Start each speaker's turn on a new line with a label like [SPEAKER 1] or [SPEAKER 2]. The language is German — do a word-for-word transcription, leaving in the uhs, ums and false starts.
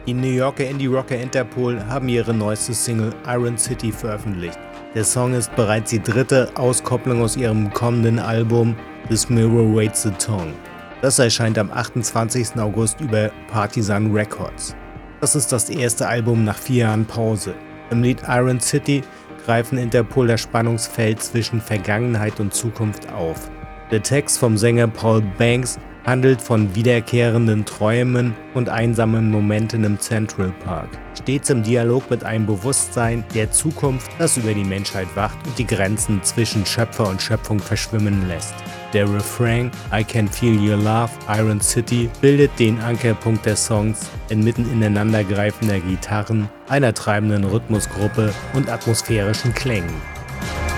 [SPEAKER 1] Die New Yorker Indie-Rocker Interpol haben ihre neueste Single Iron City veröffentlicht. Der Song ist bereits die dritte Auskopplung aus ihrem kommenden Album This Mirror Waits the Tongue. Das erscheint am achtundzwanzigsten August über Partisan Records. Das ist das erste Album nach vier Jahren Pause. Im Lied Iron City greifen Interpol das Spannungsfeld zwischen Vergangenheit und Zukunft auf. Der Text vom Sänger Paul Banks handelt von wiederkehrenden Träumen und einsamen Momenten im Central Park. Stets im Dialog mit einem Bewusstsein der Zukunft, das über die Menschheit wacht und die Grenzen zwischen Schöpfer und Schöpfung verschwimmen lässt. Der Refrain I Can Feel Your Love, Iron City bildet den Ankerpunkt des Songs inmitten ineinandergreifender Gitarren, einer treibenden Rhythmusgruppe und atmosphärischen Klängen.